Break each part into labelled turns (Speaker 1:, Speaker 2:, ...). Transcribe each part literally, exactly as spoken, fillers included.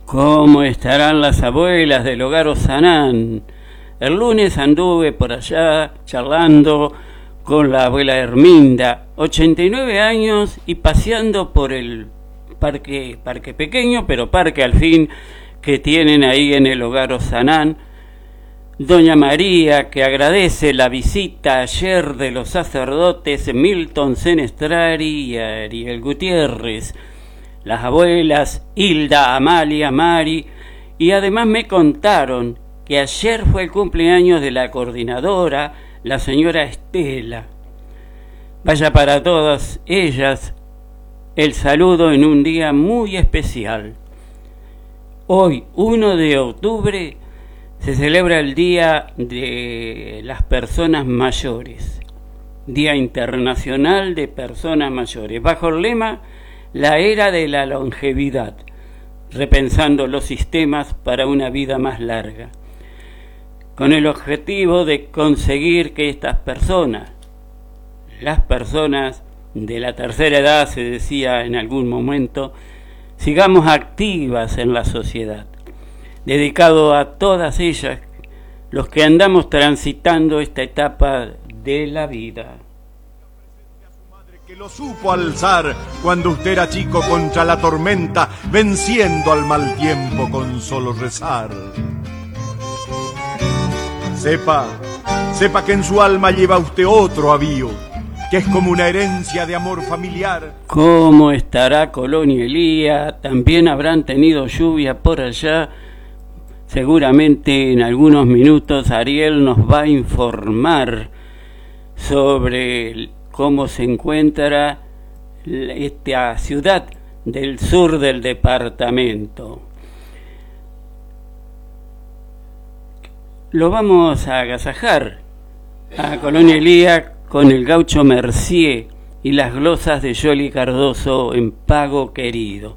Speaker 1: ¿Cómo estarán las abuelas del hogar Ozanán? El lunes anduve por allá charlando con la abuela Herminda, ochenta y nueve años, y paseando por el parque, parque pequeño, pero parque al fin, que tienen ahí en el hogar Ozanán. Doña María, que agradece la visita ayer de los sacerdotes Milton Senestrari y Ariel Gutiérrez, las abuelas Hilda, Amalia, Mari, y además me contaron que ayer fue el cumpleaños de la coordinadora, la señora Estela. Vaya para todas ellas el saludo en un día muy especial. Hoy, primero de octubre, se celebra el Día de las Personas Mayores, Día Internacional de Personas Mayores, bajo el lema La Era de la Longevidad, repensando los sistemas para una vida más larga, con el objetivo de conseguir que estas personas, las personas de la tercera edad, se decía en algún momento, sigamos activas en la sociedad, dedicado a todas ellas, los que andamos transitando esta etapa de la vida.
Speaker 2: Que lo supo alzar cuando usted era chico contra la tormenta, venciendo al mal tiempo con solo rezar. Sepa, sepa que en su alma lleva usted otro avío, que es como una herencia de amor familiar.
Speaker 1: ¿Cómo estará Colón y Elía? También habrán tenido lluvia por allá. Seguramente en algunos minutos Ariel nos va a informar sobre cómo se encuentra esta ciudad del sur del departamento. Lo vamos a agasajar a Colón y Elía con el gaucho Mercier y las glosas de Yoli Cardoso en Pago Querido.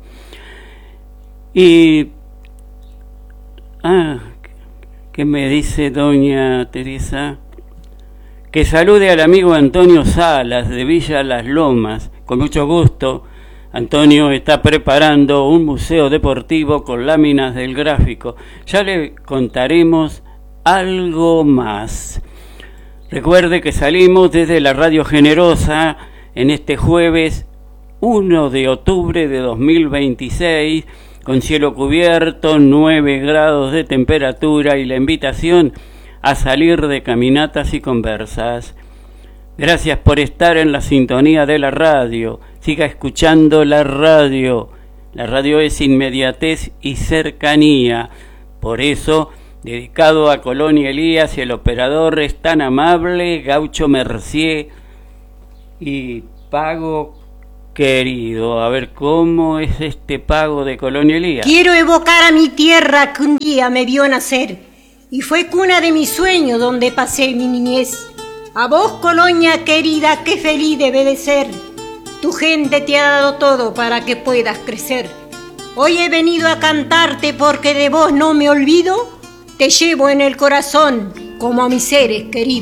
Speaker 1: Y ah, ¿qué me dice doña Teresa? Que salude al amigo Antonio Salas de Villa Las Lomas. Con mucho gusto. Antonio está preparando un museo deportivo con láminas del gráfico. Ya le contaremos algo más. Recuerde que salimos desde la Radio Generosa en este jueves primero de octubre de dos mil veintiséis, con cielo cubierto, nueve grados de temperatura y la invitación a salir de caminatas y conversas. Gracias por estar en la sintonía de la radio. Siga escuchando la radio. La radio es inmediatez y cercanía. Por eso, dedicado a Colón y Elías, y el operador es tan amable, Gaucho Mercier y Pago Querido. A ver, ¿cómo es este pago de Colón y Elías?
Speaker 3: Quiero evocar a mi tierra que un día me vio nacer y fue cuna de mi sueño donde pasé mi niñez. A vos, Colonia querida, qué feliz debe de ser. Tu gente te ha dado todo para que puedas crecer. Hoy he venido a cantarte porque de vos no me olvido. Te llevo en el corazón como a mis seres queridos.